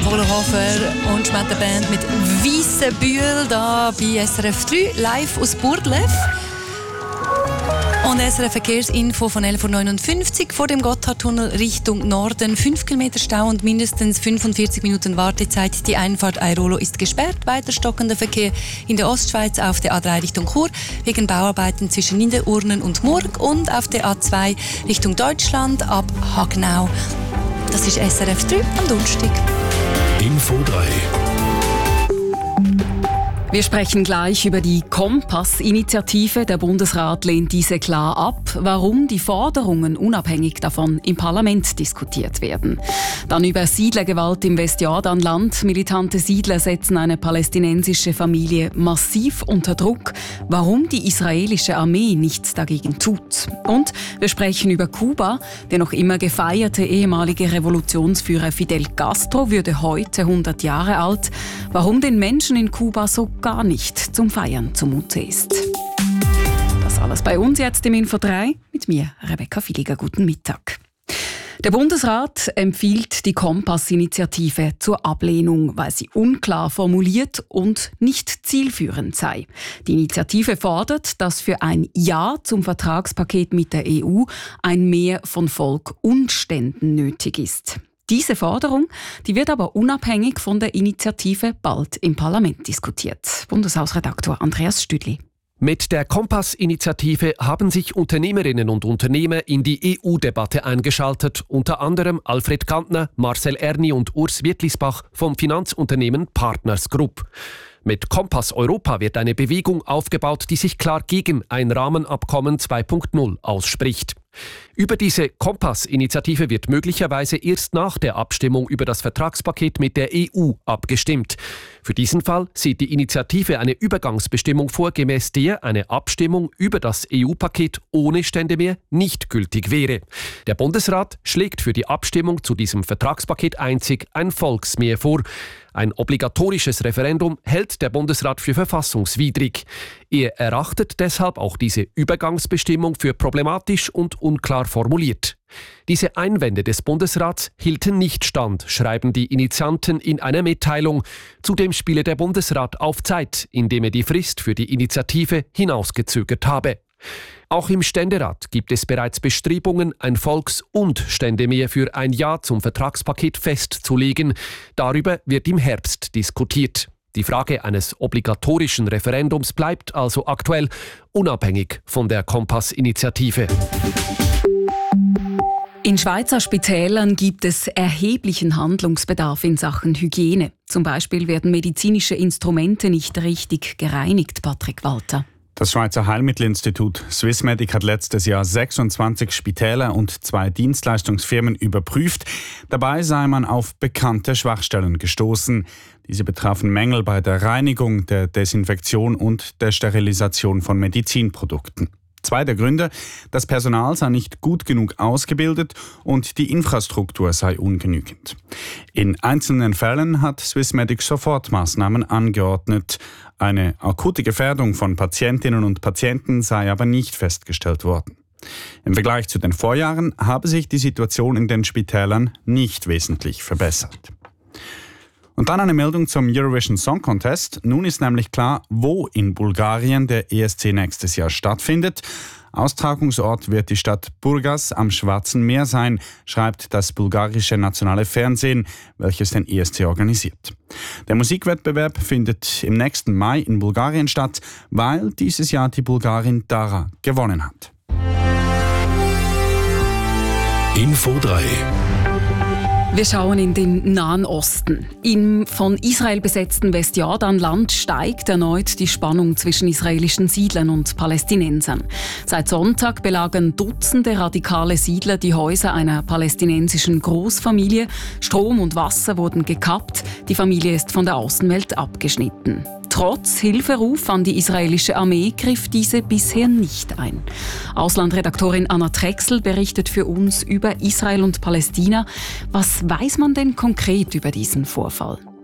Vogelhofer und Schmetterband mit Weissenbühl da bei SRF 3, live aus Burgdorf. Und SRF Verkehrsinfo von 11.59 Uhr vor dem Gotthardtunnel Richtung Norden. 5 Kilometer Stau und mindestens 45 Minuten Wartezeit. Die Einfahrt Airolo ist gesperrt. Weiter stockender Verkehr in der Ostschweiz auf der A3 Richtung Chur wegen Bauarbeiten zwischen Niederurnen und Murg und auf der A2 Richtung Deutschland ab Hagnau. Das ist SRF 3 am Donnerstag. Info 3. Wir sprechen gleich über die Kompass-Initiative. Der Bundesrat lehnt diese klar ab. Warum die Forderungen unabhängig davon im Parlament diskutiert werden. Dann über Siedlergewalt im Westjordanland. Militante Siedler setzen eine palästinensische Familie massiv unter Druck. Warum die israelische Armee nichts dagegen tut. Und wir sprechen über Kuba. Der noch immer gefeierte ehemalige Revolutionsführer Fidel Castro würde heute 100 Jahre alt. Warum den Menschen in Kuba so gar nicht zum Feiern zumute ist. Das alles bei uns jetzt im Info 3 mit mir, Rebecca Filiger. Guten Mittag. Der Bundesrat empfiehlt die Kompass-Initiative zur Ablehnung, weil sie unklar formuliert und nicht zielführend sei. Die Initiative fordert, dass für ein Ja zum Vertragspaket mit der EU ein Mehr von Volk und Ständen nötig ist. Diese Forderung, die wird aber unabhängig von der Initiative bald im Parlament diskutiert. Bundeshausredaktor Andreas Stüdli. Mit der Kompass-Initiative haben sich Unternehmerinnen und Unternehmer in die EU-Debatte eingeschaltet, unter anderem Alfred Kantner, Marcel Erni und Urs Wittlisbach vom Finanzunternehmen Partners Group. Mit Kompass Europa wird eine Bewegung aufgebaut, die sich klar gegen ein Rahmenabkommen 2.0 ausspricht. Über diese Kompass-Initiative wird möglicherweise erst nach der Abstimmung über das Vertragspaket mit der EU abgestimmt. Für diesen Fall sieht die Initiative eine Übergangsbestimmung vor, gemäß der eine Abstimmung über das EU-Paket ohne Ständemehr nicht gültig wäre. Der Bundesrat schlägt für die Abstimmung zu diesem Vertragspaket einzig ein Volksmehr vor. Ein obligatorisches Referendum hält der Bundesrat für verfassungswidrig. Er erachtet deshalb auch diese Übergangsbestimmung für problematisch und unklar formuliert. Diese Einwände des Bundesrats hielten nicht stand, schreiben die Initianten in einer Mitteilung. Zudem spiele der Bundesrat auf Zeit, indem er die Frist für die Initiative hinausgezögert habe. Auch im Ständerat gibt es bereits Bestrebungen, ein Volks- und Ständemehr für ein Ja zum Vertragspaket festzulegen. Darüber wird im Herbst diskutiert. Die Frage eines obligatorischen Referendums bleibt also aktuell, unabhängig von der Kompass-Initiative. In Schweizer Spitälern gibt es erheblichen Handlungsbedarf in Sachen Hygiene. Zum Beispiel werden medizinische Instrumente nicht richtig gereinigt, Patrick Walter. Das Schweizer Heilmittelinstitut Swissmedic hat letztes Jahr 26 Spitäler und 2 Dienstleistungsfirmen überprüft. Dabei sei man auf bekannte Schwachstellen gestoßen. Diese betrafen Mängel bei der Reinigung, der Desinfektion und der Sterilisation von Medizinprodukten. 2 der Gründe: das Personal sei nicht gut genug ausgebildet und die Infrastruktur sei ungenügend. In einzelnen Fällen hat Swissmedic Sofortmaßnahmen angeordnet. Eine akute Gefährdung von Patientinnen und Patienten sei aber nicht festgestellt worden. Im Vergleich zu den Vorjahren habe sich die Situation in den Spitälern nicht wesentlich verbessert. Und dann eine Meldung zum Eurovision Song Contest. Nun ist nämlich klar, wo in Bulgarien der ESC nächstes Jahr stattfindet. Austragungsort wird die Stadt Burgas am Schwarzen Meer sein, schreibt das bulgarische nationale Fernsehen, welches den ESC organisiert. Der Musikwettbewerb findet im nächsten Mai in Bulgarien statt, weil dieses Jahr die Bulgarin Dara gewonnen hat. Info 3. Wir schauen in den Nahen Osten. Im von Israel besetzten Westjordanland steigt erneut die Spannung zwischen israelischen Siedlern und Palästinensern. Seit Sonntag belagern Dutzende radikale Siedler die Häuser einer palästinensischen Großfamilie. Strom und Wasser wurden gekappt. Die Familie ist von der Außenwelt abgeschnitten. Trotz Hilferuf an die israelische Armee griff diese bisher nicht ein. Auslandredaktorin Anna Trexel berichtet für uns über Israel und Palästina. Was weiß man denn konkret über diesen Vorfall?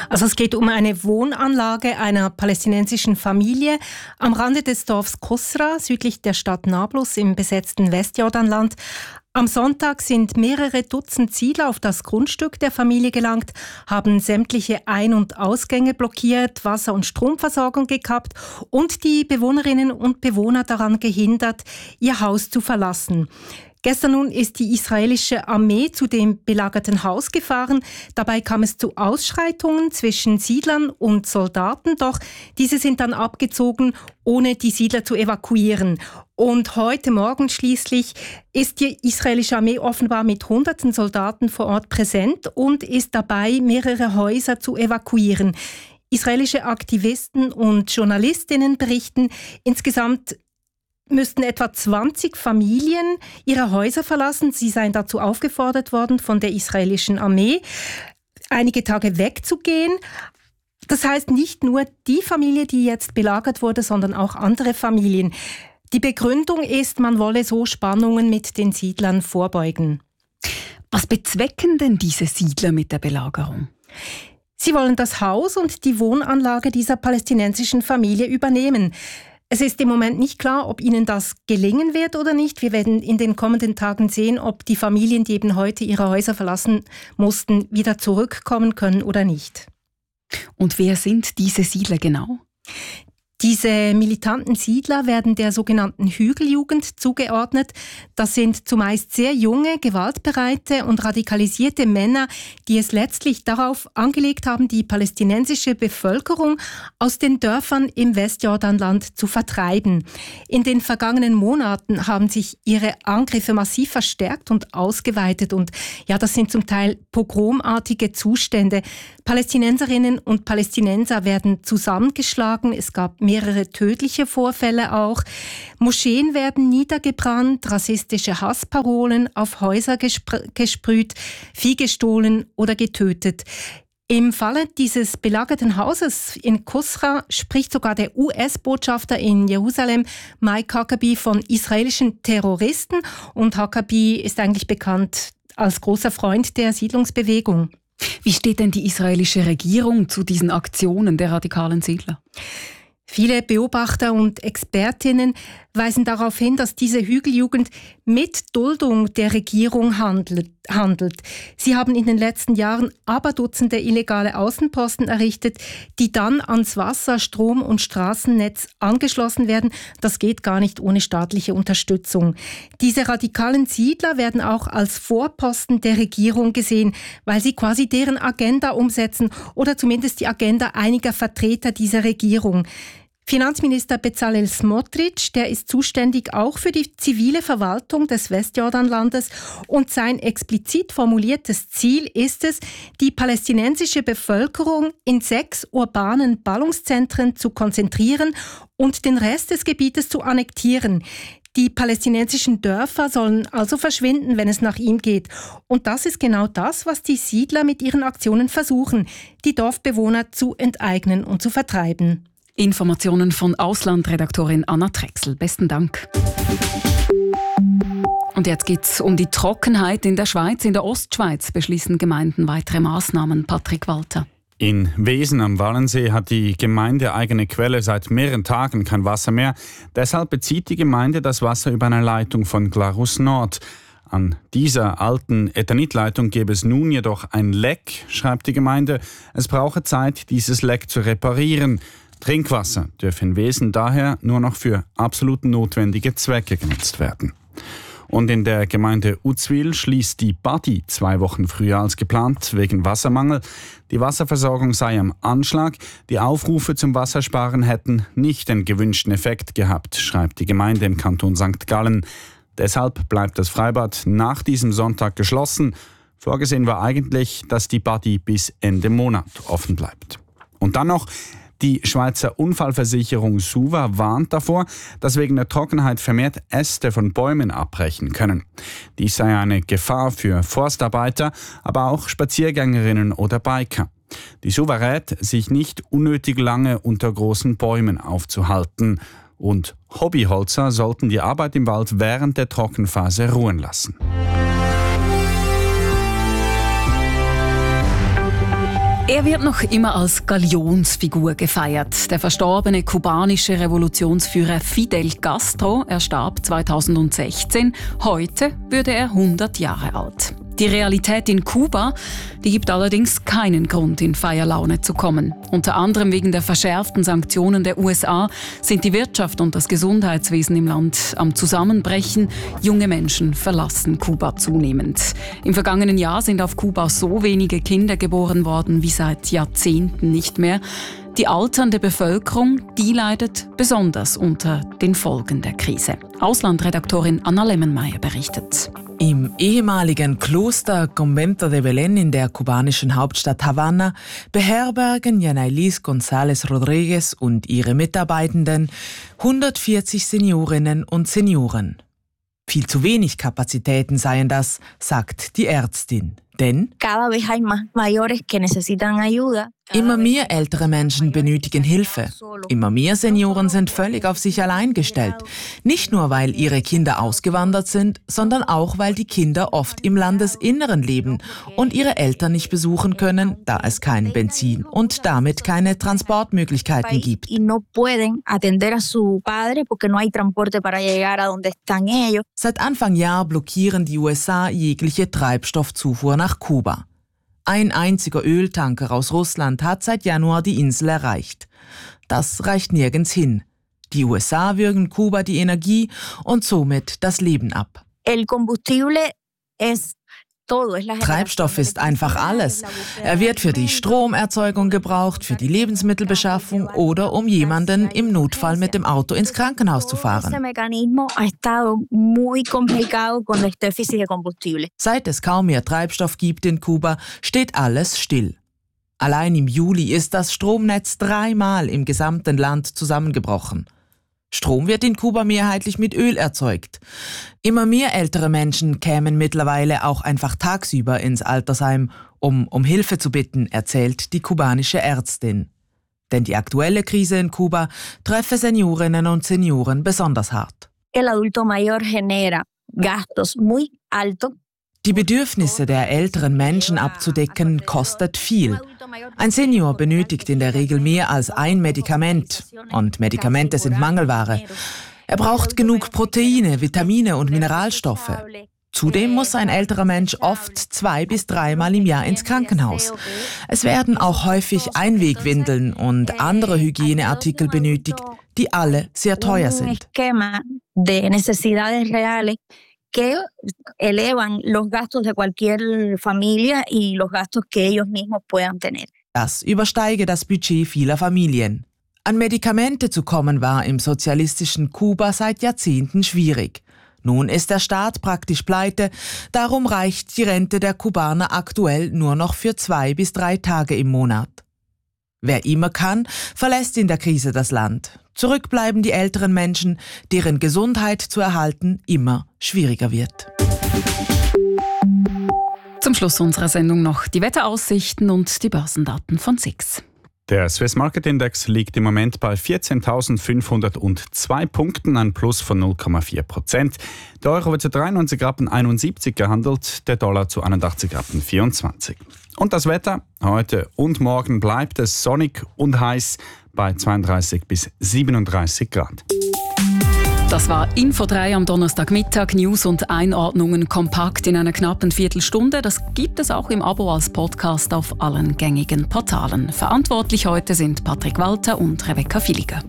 Also es geht um eine Wohnanlage einer palästinensischen Familie am Rande des Dorfs Kusra, südlich der Stadt Nablus im besetzten Westjordanland. Am Sonntag sind mehrere Dutzend Siedler auf das Grundstück der Familie gelangt, haben sämtliche Ein- und Ausgänge blockiert, Wasser- und Stromversorgung gekappt und die Bewohnerinnen und Bewohner daran gehindert, ihr Haus zu verlassen. Gestern nun ist die israelische Armee zu dem belagerten Haus gefahren. Dabei kam es zu Ausschreitungen zwischen Siedlern und Soldaten, doch diese sind dann abgezogen, ohne die Siedler zu evakuieren. Und heute Morgen schließlich ist die israelische Armee offenbar mit hunderten Soldaten vor Ort präsent und ist dabei, mehrere Häuser zu evakuieren. Israelische Aktivisten und Journalistinnen berichten, insgesamt müssten etwa 20 Familien ihre Häuser verlassen. Sie seien dazu aufgefordert worden von der israelischen Armee, einige Tage wegzugehen. Das heißt nicht nur die Familie, die jetzt belagert wurde, sondern auch andere Familien. Die Begründung ist, man wolle so Spannungen mit den Siedlern vorbeugen. Was bezwecken denn diese Siedler mit der Belagerung? Sie wollen das Haus und die Wohnanlage dieser palästinensischen Familie übernehmen. Es ist im Moment nicht klar, ob ihnen das gelingen wird oder nicht. Wir werden in den kommenden Tagen sehen, ob die Familien, die eben heute ihre Häuser verlassen mussten, wieder zurückkommen können oder nicht. Und wer sind diese Siedler genau? Diese militanten Siedler werden der sogenannten Hügeljugend zugeordnet. Das sind zumeist sehr junge, gewaltbereite und radikalisierte Männer, die es letztlich darauf angelegt haben, die palästinensische Bevölkerung aus den Dörfern im Westjordanland zu vertreiben. In den vergangenen Monaten haben sich ihre Angriffe massiv verstärkt und ausgeweitet. Und ja, das sind zum Teil pogromartige Zustände. Palästinenserinnen und Palästinenser werden zusammengeschlagen. Es gab mehrere tödliche Vorfälle auch. Moscheen werden niedergebrannt, rassistische Hassparolen auf Häuser gesprüht, Vieh gestohlen oder getötet. Im Falle dieses belagerten Hauses in Kusra spricht sogar der US-Botschafter in Jerusalem, Mike Huckabee, von israelischen Terroristen. Und Huckabee ist eigentlich bekannt als großer Freund der Siedlungsbewegung. Wie steht denn die israelische Regierung zu diesen Aktionen der radikalen Siedler? Viele Beobachter und Expertinnen weisen darauf hin, dass diese Hügeljugend mit Duldung der Regierung handelt. Sie haben in den letzten Jahren Dutzende illegale Außenposten errichtet, die dann ans Wasser-, Strom- und Straßennetz angeschlossen werden. Das geht gar nicht ohne staatliche Unterstützung. Diese radikalen Siedler werden auch als Vorposten der Regierung gesehen, weil sie quasi deren Agenda umsetzen oder zumindest die Agenda einiger Vertreter dieser Regierung. Finanzminister Bezalel Smotrich, der ist zuständig auch für die zivile Verwaltung des Westjordanlandes und sein explizit formuliertes Ziel ist es, die palästinensische Bevölkerung in 6 urbanen Ballungszentren zu konzentrieren und den Rest des Gebietes zu annektieren. Die palästinensischen Dörfer sollen also verschwinden, wenn es nach ihm geht. Und das ist genau das, was die Siedler mit ihren Aktionen versuchen, die Dorfbewohner zu enteignen und zu vertreiben. Informationen von Auslandredaktorin Anna Trexel. Besten Dank. Und jetzt geht es um die Trockenheit in der Schweiz. In der Ostschweiz beschließen Gemeinden weitere Maßnahmen. Patrick Walter. In Wesen am Wallensee hat die gemeindeeigene Quelle seit mehreren Tagen kein Wasser mehr. Deshalb bezieht die Gemeinde das Wasser über eine Leitung von Glarus Nord. An dieser alten Ethanitleitung gäbe es nun jedoch ein Leck, schreibt die Gemeinde. Es brauche Zeit, dieses Leck zu reparieren. Trinkwasser dürfe in Wesen daher nur noch für absolut notwendige Zwecke genutzt werden. Und in der Gemeinde Uzwil schließt die Badi 2 Wochen früher als geplant wegen Wassermangel. Die Wasserversorgung sei am Anschlag. Die Aufrufe zum Wassersparen hätten nicht den gewünschten Effekt gehabt, schreibt die Gemeinde im Kanton St. Gallen. Deshalb bleibt das Freibad nach diesem Sonntag geschlossen. Vorgesehen war eigentlich, dass die Badi bis Ende Monat offen bleibt. Und dann noch: Die Schweizer Unfallversicherung SUVA warnt davor, dass wegen der Trockenheit vermehrt Äste von Bäumen abbrechen können. Dies sei eine Gefahr für Forstarbeiter, aber auch Spaziergängerinnen oder Biker. Die SUVA rät, sich nicht unnötig lange unter großen Bäumen aufzuhalten. Und Hobbyholzer sollten die Arbeit im Wald während der Trockenphase ruhen lassen. Er wird noch immer als Galionsfigur gefeiert. Der verstorbene kubanische Revolutionsführer Fidel Castro, er starb 2016. Heute würde er 100 Jahre alt. Die Realität in Kuba, die gibt allerdings keinen Grund, in Feierlaune zu kommen. Unter anderem wegen der verschärften Sanktionen der USA sind die Wirtschaft und das Gesundheitswesen im Land am Zusammenbrechen. Junge Menschen verlassen Kuba zunehmend. Im vergangenen Jahr sind auf Kuba so wenige Kinder geboren worden wie seit Jahrzehnten nicht mehr. Die alternde Bevölkerung, die leidet besonders unter den Folgen der Krise. Auslandredaktorin Anna Lemmenmeier berichtet. Im ehemaligen Kloster Convento de Belén in der kubanischen Hauptstadt Havanna beherbergen Yanailis González Rodríguez und ihre Mitarbeitenden 140 Seniorinnen und Senioren. Viel zu wenig Kapazitäten seien das, sagt die Ärztin. Denn immer mehr ältere Menschen benötigen Hilfe. Immer mehr Senioren sind völlig auf sich allein gestellt. Nicht nur, weil ihre Kinder ausgewandert sind, sondern auch, weil die Kinder oft im Landesinneren leben und ihre Eltern nicht besuchen können, da es kein Benzin und damit keine Transportmöglichkeiten gibt. Seit Anfang Jahr blockieren die USA jegliche Treibstoffzufuhr nach Kuba. Ein einziger Öltanker aus Russland hat seit Januar die Insel erreicht. Das reicht nirgends hin. Die USA würgen Kuba die Energie und somit das Leben ab. Treibstoff ist einfach alles. Er wird für die Stromerzeugung gebraucht, für die Lebensmittelbeschaffung oder um jemanden im Notfall mit dem Auto ins Krankenhaus zu fahren. Seit es kaum mehr Treibstoff gibt in Kuba, steht alles still. Allein im Juli ist das Stromnetz 3-mal im gesamten Land zusammengebrochen. Strom wird in Kuba mehrheitlich mit Öl erzeugt. Immer mehr ältere Menschen kämen mittlerweile auch einfach tagsüber ins Altersheim, um Hilfe zu bitten, erzählt die kubanische Ärztin. Denn die aktuelle Krise in Kuba treffe Seniorinnen und Senioren besonders hart. Die Bedürfnisse der älteren Menschen abzudecken, kostet viel. Ein Senior benötigt in der Regel mehr als ein Medikament. Und Medikamente sind Mangelware. Er braucht genug Proteine, Vitamine und Mineralstoffe. Zudem muss ein älterer Mensch oft 2- bis 3-mal im Jahr ins Krankenhaus. Es werden auch häufig Einwegwindeln und andere Hygieneartikel benötigt, die alle sehr teuer sind. Que elevan los gastos de cualquier familia y los gastos que ellos mismos puedan tener. Das übersteige das Budget vieler Familien. An Medikamente zu kommen war im sozialistischen Kuba seit Jahrzehnten schwierig. Nun ist der Staat praktisch pleite, darum reicht die Rente der Kubaner aktuell nur noch für 2 bis 3 Tage im Monat. Wer immer kann, verlässt in der Krise das Land. Zurück bleiben die älteren Menschen, deren Gesundheit zu erhalten immer schwieriger wird. Zum Schluss unserer Sendung noch die Wetteraussichten und die Börsendaten von SIX. Der Swiss Market Index liegt im Moment bei 14.502 Punkten, ein Plus von 0,4%. Der Euro wird zu 93,71 Rappen gehandelt, der Dollar zu 81,24 Rappen. Und das Wetter? Heute und morgen bleibt es sonnig und heiß bei 32 bis 37 Grad. Das war Info 3 am Donnerstagmittag. News und Einordnungen kompakt in einer knappen Viertelstunde. Das gibt es auch im Abo als Podcast auf allen gängigen Portalen. Verantwortlich heute sind Patrick Walter und Rebecca Villiger.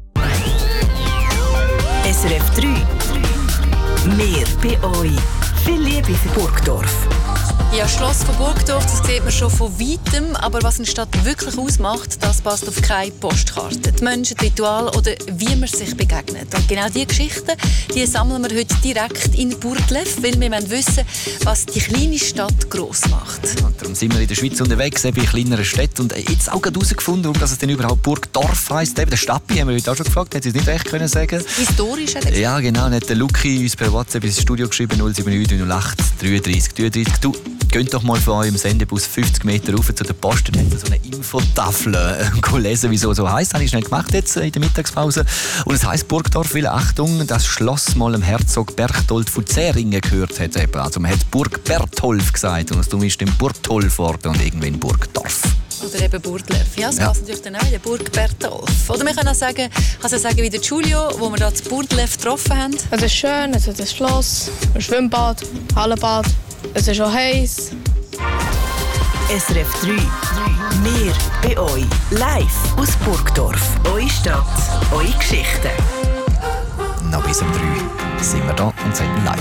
SRF 3. Mehr bei euch. Viel Liebe für Burgdorf. Ja, Schloss von Burgdorf, das sieht man schon von Weitem. Aber was eine Stadt wirklich ausmacht, das passt auf keine Postkarte. Die Menschen, die Rituale oder wie man sich begegnet. Und genau diese Geschichten, die sammeln wir heute direkt in Burgdorf, weil wir wissen, was die kleine Stadt gross macht. Und darum sind wir in der Schweiz unterwegs, eben in kleineren Städten. Und jetzt auch gerade herausgefunden, warum es denn überhaupt Burgdorf heisst. Eben der Stappi haben wir heute auch schon gefragt, hat sie es nicht recht können sagen. Historisch hat er. Ja, genau. Hat der Luki uns per WhatsApp ins Studio geschrieben, 079 08 33 33. Du, geht doch mal von eurem Sendebus 50 Meter rauf zu der Post und habt so eine Infotafel lesen, wieso so heisst. Das habe ich schnell gemacht jetzt in der Mittagspause. Und es heisst Burgdorf, weil, Achtung, das Schloss mal dem Herzog Berchtolf von Zähringen gehört hat. Also man hat Burg Bertholf gesagt und du bist dann Burgtolf worden und irgendwann Burgdorf. oder eben Burgdorf. Ja, das passt natürlich dann auch in der Burg Bertolf. Oder wir können auch sagen, wie der Giulio, wo wir da zu Burgdorf getroffen haben. Es ist schön, es hat ein Schloss, ein Schwimmbad, Hallenbad. Es ist auch heiß. SRF 3. Wir bei euch. Live aus Burgdorf. Eure Stadt, eure Geschichten. Noch bis um 3 sind wir da und sagen live.